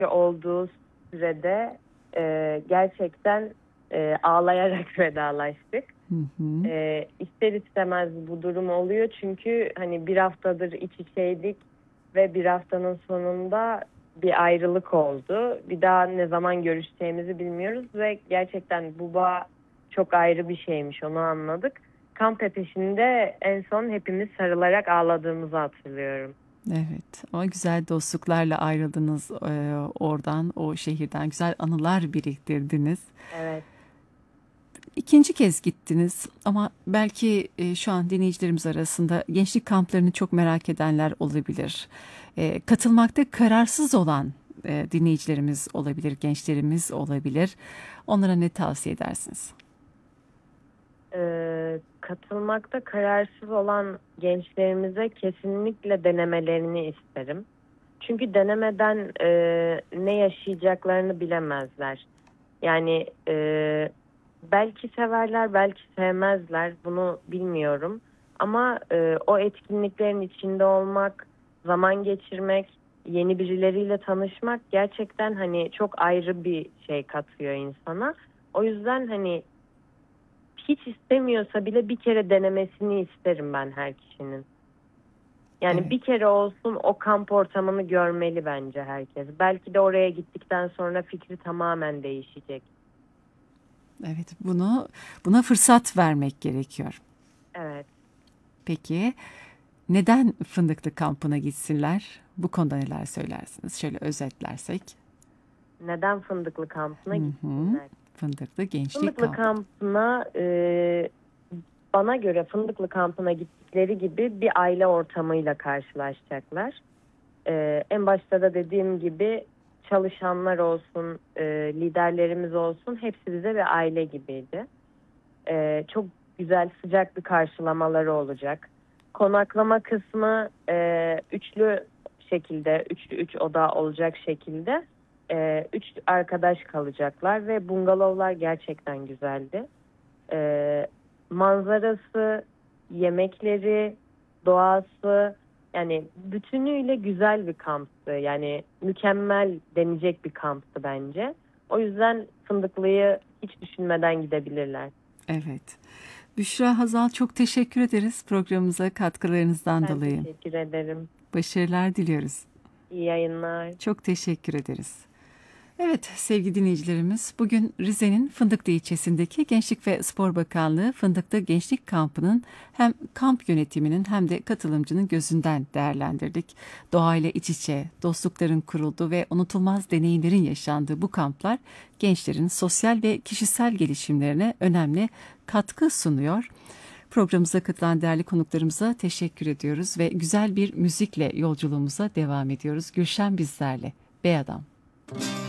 olduğu sürede gerçekten ağlayarak vedalaştık. Hı hı. İster istemez bu durum oluyor çünkü hani bir haftadır iç içeydik ve bir haftanın sonunda bir ayrılık oldu. Bir daha ne zaman görüşeceğimizi bilmiyoruz ve gerçekten bu bağ çok ayrı bir şeymiş, onu anladık. Kamp ateşinde en son hepimiz sarılarak ağladığımızı hatırlıyorum. Evet, ama güzel dostluklarla ayrıldınız oradan, o şehirden. Güzel anılar biriktirdiniz. Evet. İkinci kez gittiniz ama belki şu an dinleyicilerimiz arasında gençlik kamplarını çok merak edenler olabilir. Katılmakta kararsız olan dinleyicilerimiz olabilir, gençlerimiz olabilir. Onlara ne tavsiye edersiniz? Katılmakta kararsız olan gençlerimize kesinlikle denemelerini isterim. Çünkü denemeden ne yaşayacaklarını bilemezler. Yani belki severler, belki sevmezler. Bunu bilmiyorum. Ama o etkinliklerin içinde olmak, zaman geçirmek, yeni birileriyle tanışmak gerçekten hani çok ayrı bir şey katıyor insana. O yüzden hani hiç istemiyorsa bile bir kere denemesini isterim ben her kişinin. Yani Evet. bir kere olsun o kamp ortamını görmeli bence herkes. Belki de oraya gittikten sonra fikri tamamen değişecek. Evet, buna fırsat vermek gerekiyor. Evet. Peki neden Fındıklı kampına gitsinler? Bu konuda neler söylersiniz? Şöyle özetlersek. Neden Fındıklı kampına Hı hı. gitsinler? Fındıklı Gençlik Fındıklı Kampı. kampına bana göre Fındıklı kampına gittikleri gibi bir aile ortamıyla karşılaşacaklar. En başta da dediğim gibi çalışanlar olsun, liderlerimiz olsun hepsi bize bir aile gibiydi. Çok güzel sıcak bir karşılamaları olacak. Konaklama kısmı üçlü şekilde, üçlü üç oda olacak şekilde üç arkadaş kalacaklar ve bungalovlar gerçekten güzeldi. Manzarası, yemekleri, doğası yani bütünüyle güzel bir kamptı. Yani mükemmel denecek bir kamptı bence. O yüzden Fındıklı'yı hiç düşünmeden gidebilirler. Evet. Büşra Hazal, çok teşekkür ederiz programımıza katkılarınızdan Ben dolayı. teşekkür ederim. Başarılar diliyoruz. İyi yayınlar. Çok teşekkür ederiz. Evet sevgili dinleyicilerimiz, bugün Rize'nin Fındıklı ilçesindeki Gençlik ve Spor Bakanlığı Fındıklı Gençlik Kampı'nın hem kamp yönetiminin hem de katılımcının gözünden değerlendirdik. Doğayla iç içe, dostlukların kurulduğu ve unutulmaz deneyimlerin yaşandığı bu kamplar gençlerin sosyal ve kişisel gelişimlerine önemli katkı sunuyor. Programımıza katılan değerli konuklarımıza teşekkür ediyoruz ve güzel bir müzikle yolculuğumuza devam ediyoruz. Gülşen bizlerle. Bey Adam.